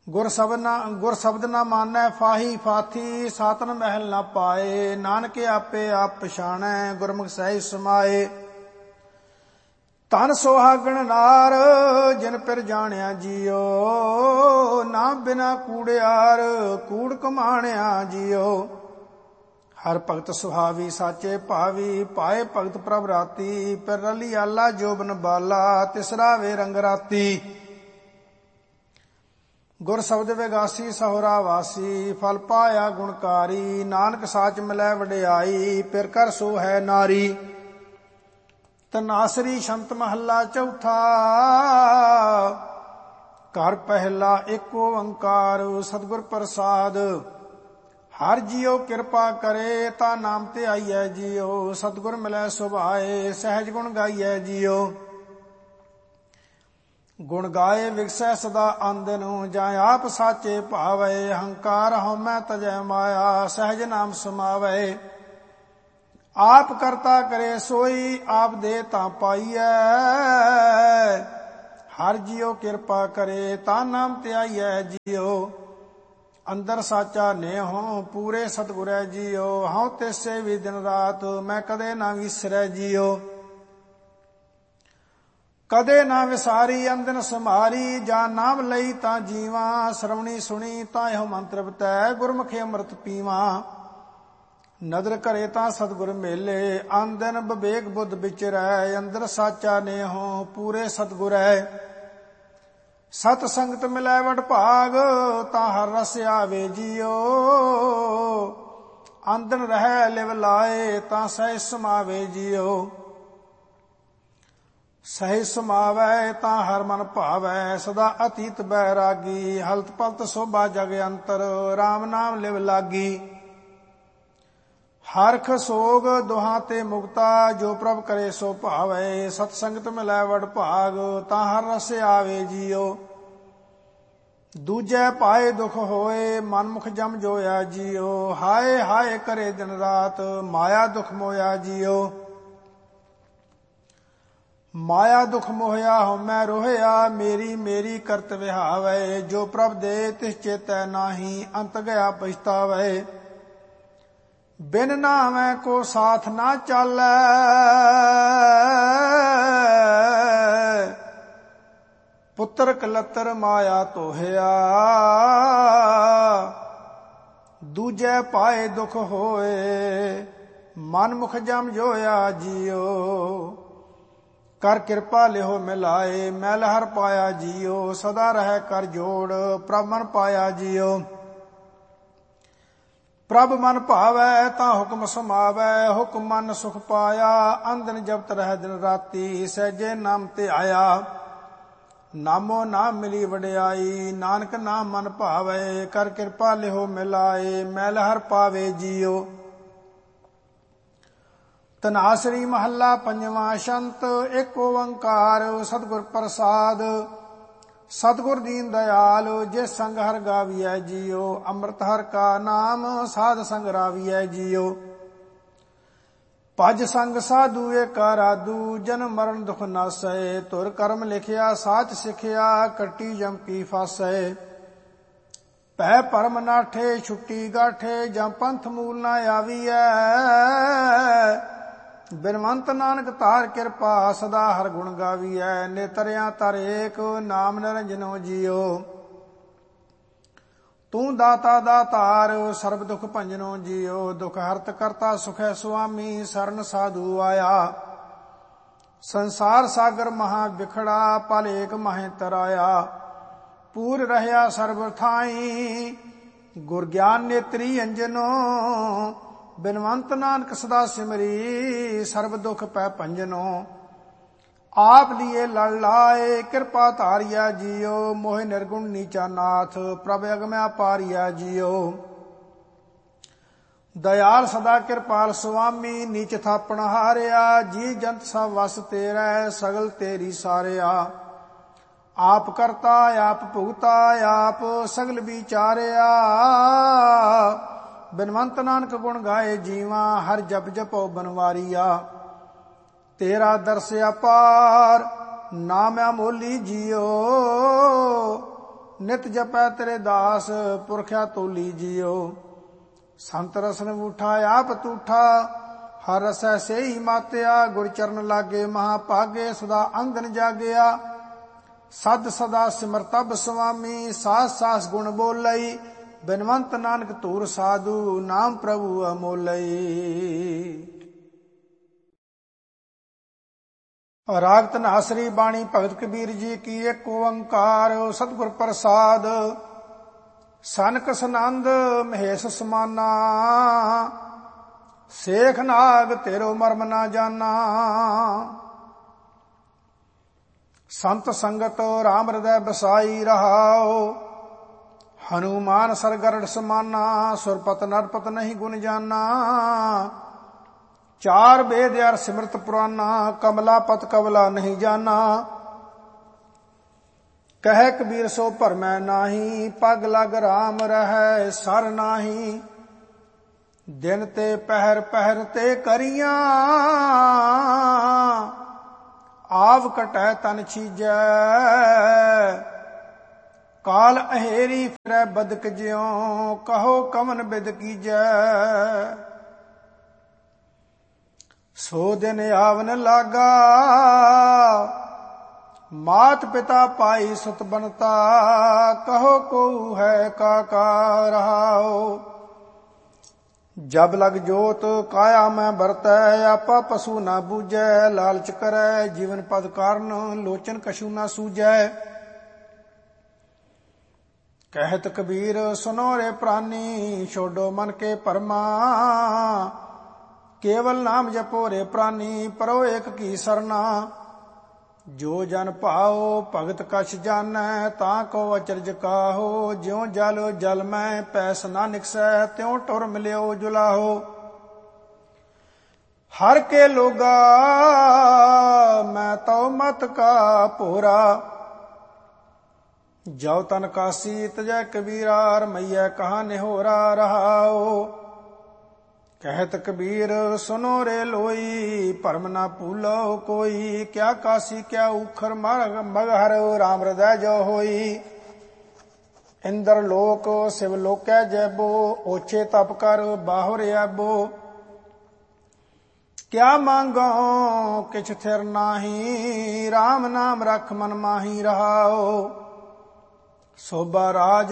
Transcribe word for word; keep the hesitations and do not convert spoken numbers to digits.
ਗੁਰ ਸ਼ਬਦ ਨਾ ਗੁਰ ਸ਼ਬਦ ਨਾ ਮਾਨੈ ਫਾਹੀ ਫਾਥੀ, ਸਾਤਨ ਮਹਿਲ ਨਾ ਪਾਏ। ਨਾਨਕ ਆਪੇ ਆਪ ਪਛਾਣੈ, ਗੁਰਮੁਖ ਸਹਿਜ ਸਮਾਏ। ਧਨ ਸੁਹਾਗਣ ਨਾਰ, ਜਿਨ ਪਿਰ ਜਾਣਿਆ ਜੀਓ। ਨਾ ਬਿਨਾ ਕੂੜਿਆਰ, ਕੂੜ ਕਮਾਣਿਆ ਜੀਓ। ਹਰ ਭਗਤ ਸੁਹਾਵੀ, ਸਾਚੇ ਭਾਵੀ। ਪਾਏ ਭਗਤ ਪ੍ਰਭ ਰਾਤੀ, ਪਿਰ ਰਲੀ ਆਲਾ ਜੋਬਨ ਬਾਲਾ। ਤਿਸਰਾ ਵੇ ਰੰਗ ਰਾਤੀ। ਗੁਰ ਸ਼ਬਦ ਵਿਗਾਸੀ, ਸਹੁਰਾ ਵਾਸੀ। ਫਲ ਪਾਇਆ ਗੁਣਕਾਰੀ, ਨਾਨਕ ਸਾਚ ਮਿਲੈ ਵਡਿਆਈ। ਪਿਰ ਕਰ ਸੋ ਹੈ ਨਾਰੀ। ਤਨਾਸਰੀ ਸ਼ੰਤ ਮਹੱਲਾ ਚੌਥਾ। ਘਰ ਪਹਿਲਾ ਏਕ ਓੰਕਾਰ, ਸਤਿਗੁਰ ਪ੍ਰਸਾਦ। ਹਰ ਜੀਉ ਕਿਰਪਾ ਕਰੇ, ਤਾ ਨਾਮ ਤੇ ਆਈਐ ਜੀਉ। ਸਤਿਗੁਰ ਮਿਲੈ ਸੁਭਾਏ, ਸਹਿਜ ਗੁਣ ਗਾਈਐ ਜੀਉ। ਗੁਣ ਗਾਏ ਵਿਗਸੈ ਸਦਾ ਆਂਦਨ, ਜਾਂ ਆਪ ਸਾਚੇ ਭਾਵੈ। ਹੰਕਾਰ ਹਉਮੈ ਤਜੈ ਮਾਇਆ, ਸਹਿਜ ਨਾਮ ਸਮਾਵੈ। ਆਪ ਕਰਤਾ ਕਰੇ ਸੋਈ, ਆਪ ਦੇ ਤਾਂ ਪਾਈਐ। ਹਰ ਜੀਉ ਕਿਰਪਾ ਕਰੇ, ਤਾ ਨਾਮ ਤੇ ਆਈਐ ਜੀਉ। ਅੰਦਰ ਸਾਚਾ ਨੇਹੋ, ਪੂਰੇ ਸਤਿਗੁਰੈ ਜੀਉ। ਹਉ ਤਿਸੈ ਵੀ ਦਿਨ ਰਾਤ, ਮੈਂ ਕਦੇ ਨਾ ਵਿਸਰੈ ਜੀਉ। ਕਦੇ ਨਾ ਵਿਸਾਰੀ ਅੰਦਨ ਸਮਾਰੀ, ਜਾਂ ਨਾਮ ਲਈ ਤਾਂ ਜੀਵਾਂ। ਸਰਵਣੀ ਸੁਣੀ ਤਾਂ ਇਹੋ ਮੰਤਰ ਬਤੈ, ਗੁਰਮੁਖੇ ਅੰਮ੍ਰਿਤ ਪੀਵਾਂ। ਨਦਰ ਕਰੇ ਤਾਂ ਸਤਿਗੁਰ ਮੇਲੇ, ਆਂਦਨ ਵਿਵੇਕ ਬੁੱਧ ਵਿਚਰੈ। ਅੰਦਰ ਸਾਚਾ ਨੇਹੋ, ਪੂਰੇ ਸਤਿਗੁਰੈ। ਸਤ ਸੰਗਤ ਮਿਲੈ ਵਡ ਭਾਗ, ਤਾਂ ਹਰ ਰਸ ਆਵੇ ਜੀਉ। ਆਂਦਨ ਰਹਿ ਲਿਵ ਲਾਏ, ਤਾਂ ਸਹਿਜ ਸਮਾਵੇ ਜੀਉ। ਸਹਿਜ ਸਮਾਵੈ ਤਾਂ ਹਰ ਮਨ ਭਾਵੈ, ਸਦਾ ਅਤੀਤ ਬੈਰਾਗੀ। ਹਲਤ ਪਲਤ ਸੋਭਾ ਜਗ ਅੰਤਰ, ਰਾਮ ਨਾਮ ਲਿਵ ਲਾਗੀ। ਹਰਖ ਸੋਗ ਦੁਹਾਂ ਤੇ ਮੁਕਤਾ, ਜੋ ਪ੍ਰਭ ਕਰੇ ਸੋ ਭਾਵੈ। ਸਤ ਸੰਗਤ ਮਿਲੈ ਵਡ ਭਾਗ, ਤਾਂ ਹਰ ਰਸ ਆਵੇ ਜੀਉ। ਦੂਜੈ ਪਾਏ ਦੁਖ ਹੋਏ, ਮਨ ਮੁਖ ਜਮ ਜੋਇਆ ਜੀਉ। ਹਾਏ ਹਾਏ ਕਰੇ ਦਿਨ ਰਾਤ, ਮਾਇਆ ਦੁਖ ਮੋਇਆ ਜੀਉ। ਮਾਇਆ ਦੁਖ ਮੋਹਿਆ ਹਉਮੈ ਰੋਹਿਆ, ਮੇਰੀ ਮੇਰੀ ਕਰਤ ਵਿਹਾਵੈ। ਜੋ ਪ੍ਰਭ ਦੇ ਤਿਸ ਚੇਤੈ ਨਾਹੀ, ਅੰਤ ਗਿਆ ਪਛਤਾਵੈ। ਬਿਨ ਨਾਮੈ ਕੋ ਸਾਥ ਨਾ ਚਾਲੈ, ਪੁੱਤਰ ਕਲਤਰ ਮਾਇਆ ਤੋਹਿਆ। ਦੂਜੈ ਪਾਏ ਦੁਖ ਹੋਏ, ਮਨ ਮੁਖ ਜਮ ਜੋਇਆ ਜੀਉ। ਕਰ ਕਿਰਪਾ ਲਿਹੋ ਮਿਲਾਏ, ਮੈਲ ਹਰ ਪਾਇਆ ਜੀਉ। ਸਦਾ ਰਹਿ ਕਰ ਜੋੜ, ਪ੍ਰਭ ਮਨ ਪਾਇਆ ਜੀਉ। ਪ੍ਰਭ ਮਨ ਭਾਵੈ ਤਾਂ ਹੁਕਮ ਸਮਾਵੈ, ਹੁਕਮ ਮਨ ਸੁਖ ਪਾਇਆ। ਅੰਦਨ ਜਪਤ ਰਹਿ ਦਿਨ ਰਾਤੀ, ਸਹਿਜੇ ਨਾਮ ਤੇ ਆਇਆ। ਨਾਮੋ ਨਾਮ ਮਿਲੀ ਵਡਿਆਈ, ਨਾਨਕ ਨਾਮ ਮਨ ਭਾਵੈ। ਕਰ ਕਿਰਪਾ ਲਿਹੋ ਮਿਲਾਏ, ਮੈਲ ਹਰ ਪਾਵੇ ਜੀਉ। ਤਨਾਸਰੀ ਮਹੱਲਾ ਪੰਜਵਾਂ। ਸ਼ੰਤ ਏਕ ਓੰਕਾਰ, ਸਤਿਗੁਰ ਪ੍ਰਸਾਦ। ਸਤਿਗੁਰ ਦੀਨ ਦਿਆਲ, ਜਿਸ ਸੰਗ ਹਰ ਗਾਵੀਐ ਜੀਉ। ਅੰਮ੍ਰਿਤ ਹਰ ਕਾ ਨਾਮ, ਸਾਧ ਸੰਗ ਰਾਵੀਐ ਜੀਉ। ਭਜ ਸੰਗ ਸਾਧੂ ਏਕਾ ਰਾਧੂ, ਜਨਮ ਮਰਨ ਦੁਖ ਨਾਸੈ। ਧੁਰ ਕਰਮ ਲਿਖਿਆ ਸਾਚ ਸਿਖਿਆ, ਕੱਟੀ ਜਮ ਕੀ ਫਾਸੈ। ਭੈ ਭਰਮ ਨਾਠੇ ਛੁੱਟੀ ਗਾਠੇ, ਜਾਂ ਪੰਥ ਮੂਲ ਨਾ ਆਵੀਐ। ਬਿਨਵੰਤ ਨਾਨਕ ਤਾਰ ਕਿਰਪਾ, ਸਦਾ ਹਰ ਗੁਣ ਗਾਵੀਐ। ਨੇਤਰਿਆਂ ਤਰ ਏਕ, ਨਾਮ ਨਿਰੰਜਨੋ ਜੀਉ। ਤੂੰ ਦਾਤਾ ਦਾਤਾਰ, ਸਰਬ ਦੁਖ ਭੰਜਨੋ ਜੀਉ। ਦੁਖ ਹਰਤ ਕਰਤਾ ਸੁਖੈ ਸੁਆਮੀ, ਸਰਨ ਸਾਧੂ ਆਇਆ। ਸੰਸਾਰ ਸਾਗਰ ਮਹਾ ਬਿਖੜਾ, ਪਲ ਏਕ ਮਹਿ ਤਰਾਇਆ। ਪੂਰ ਰਹਿਆ ਸਰਬ ਥਾਈ, ਗੁਰ ਗਿਆਨ ਨੇਤਰੀ ਅੰਜਨੋ। ਬਿਨਵੰਤ ਨਾਨਕ ਸਦਾ ਸਿਮਰੀ, ਸਰਬ ਦੁਖ ਪੈ ਭੰਜਨੋ। ਆਪ ਲੀਏ ਲੜ ਲਾਏ, ਕਿਰਪਾ ਧਾਰਿਆ ਜੀਉ। ਮੋਹਿ ਨਿਰਗੁਣ ਨੀਚਾ ਨਾਥ, ਪ੍ਰਭ ਅਗਮਿ ਅਪਾਰਿਆ ਜੀਉ। ਦਇਆਲ ਸਦਾ ਕਿਰਪਾਲ ਸੁਆਮੀ, ਨੀਚ ਥਾਪਣ ਹਾਰਿਆ। ਜੀ ਜੰਤ ਸਭ ਵਸ ਤੇਰੈ, ਸਗਲ ਤੇਰੀ ਸਾਰਿਆ। ਆਪ ਕਰਤਾ ਆਪ ਭੁਗਤਾ, ਆਪ ਸਗਲ ਵਿਚਾਰਿਆ। ਬਿਨਵੰਤ ਨਾਨਕ ਗੁਣ ਗਾਏ ਜੀਵਾਂ, ਹਰ ਜਪ ਜਪੋ ਬਨਵਾਰੀਆ। ਤੇਰਾ ਦਰਸ ਅਪਾਰ, ਨਾਮ ਅਮੋਲੀ ਜੀਉ। ਨਿਤ ਜਪੈ ਤੇਰੇ ਦਾਸ ਪੁਰਖਿਆ ਤੋਲੀ ਜਿਉ। ਸੰਤ ਰਸਨ ਉਠਾ ਆਪ ਤੂਠਾ ਹਰ ਰਸੈ ਸੇਈ ਮਾਤਿਆ। ਗੁਰ ਚਰਨ ਲਾਗੇ ਮਹਾ ਭਾਗੇ ਸਦਾ ਅੰਗਨ ਜਾਗਿਆ। ਸਦ ਸਦਾ ਸਿਮਰਤਬ ਸੁਆਮੀ ਸਾਸ ਸਾਸ ਗੁਣ ਬੋਲਈ। ਬਿਨਵੰਤ ਨਾਨਕ ਧੂਰ ਸਾਧੂ ਨਾਮ ਪ੍ਰਭੂ ਅਮੋਲਈ। ਰਾਗ ਧਨਾਸਰੀ ਬਾਣੀ ਭਗਤ ਕਬੀਰ ਜੀ ਕੀ। ਇੱਕ ਓੰਕਾਰ ਸਤਿਗੁਰ ਪ੍ਰਸਾਦ। ਸਨਕ ਸਨੰਦ ਮਹੇਸ਼ ਸਮਾਨਾ ਸੇਖ ਨਾਗ ਤੇਰੋ ਮਰਮ ਨਾ ਜਾਨਾ। ਸੰਤ ਸੰਗਤ ਰਾਮ ਹਿਰਦੈ ਬਸਾਈ ਰਹਾਓ। ਹਨੂਮਾਨ ਸਰਗਰੜ ਸਮਾਨਾ ਸੁਰਪਤ ਨਰਪਤ ਨਹੀਂ ਗੁਣ ਜਾਨਾ। ਚਾਰ ਵੇਦ ਅਰ ਸਿਮਰਤ ਪੁਰਾਨਾ ਕਮਲਾ ਪਤ ਕਵਲਾ ਨਹੀਂ ਜਾਨਾ। ਕਹਿ ਕਬੀਰ ਸੋ ਭਰਮੈ ਨਾਹੀ ਪਗ ਲਗ ਰਾਮ ਰਹੈ ਸਰ ਨਾਹੀ। ਦਿਨ ਤੇ ਪਹਿਰ ਪਹਿਰ ਤੇ ਕਰੀਆਂ ਆਵ ਕਟੈ ਤਨ ਛੀਜੈ। ਕਾਲ ਅਹੇਰੀ ਫਿਰੈ ਬਦਕ ਜਿਉ ਕਹੋ ਕਮਨ ਬਿਦ ਕੀਜੈ। ਸੋ ਦਿਨ ਆਵਨ ਲਾਗਾ ਮਾਤ ਪਿਤਾ ਪਾਈ ਸੁਤ ਬਨਤਾ। ਕਹੋ ਕੋ ਹੈ ਕਾਕਾ ਰਹਾਓ। ਜਬ ਲਗ ਜੋਤ ਕਾਇਆ ਮੈਂ ਵਰਤੈ ਆਪਾ ਪਸੂ ਨਾ ਬੂਝੈ। ਲਾਲਚ ਕਰੈ ਜੀਵਨ ਪਦ ਕਾਰਨ ਲੋਚਨ ਕਛੂ ਨਾ ਸੂਝੈ। ਕਹਿਤ ਕਬੀਰ ਸੁਨੋ ਰੇ ਪ੍ਰਾਨੀ ਛੋਡੋ ਮਨ ਕੇ ਭਰਮਾ। ਕੇਵਲ ਨਾਮ ਜਪੋ ਰੇ ਪ੍ਰਾਨੀ ਪਰੋ ਏਕ ਕੀ ਸਰਨਾ। ਜੋ ਜਨ ਭਾਓ ਭਗਤ ਕਛ ਜਾਣੈ ਤਾਂ ਕੋ ਅਚਰਜ ਕਾਹੋ। ਜਿਉ ਜਲ ਜਲ ਮੈਂ ਪੈਸ ਨਾ ਨਿਕਸੈ ਤਿਉ ਟੁਰ ਮਿਲਿਓ ਜੁਲਾਹੋ। ਹਰ ਕੇ ਲੋਗਾ ਮੈਂ ਤਉ ਮਤ ਕਾ ਭੋਰਾ। ਜਉ ਤਨ ਕਾਸੀ ਤਜੈ ਕਬੀਰਾ ਰਮਈਐ ਕਹਾ ਨਿਹੋਰਾ ਰਹਾਓ। ਕਹਿਤ ਕਬੀਰ ਸੁਨੋ ਰੇ ਲੋਈ ਭਰਮ ਨਾ ਭੂਲੋ ਕੋਈ। ਕਿਆ ਕਾਸੀ ਕਿਆ ਊਖਰ ਮਗਹਰ ਰਾਮ ਹਿਰਦੈ ਜੋ ਹੋਈ। ਇੰਦਰ ਲੋਕ ਸਿਵ ਲੋਕੈ ਜੈਬੋ ਓਛੇ ਤਪ ਕਰ ਬਾਹੁਰ ਆਬੋ। ਕਿਆ ਮੰਗੋ ਕਿਛ ਥਿਰ ਨਾਹੀ ਰਾਮ ਨਾਮ ਰਖ ਮਨ ਮਾਹੀ ਰਹਾਓ। ਸੋਭਾ ਰਾਜ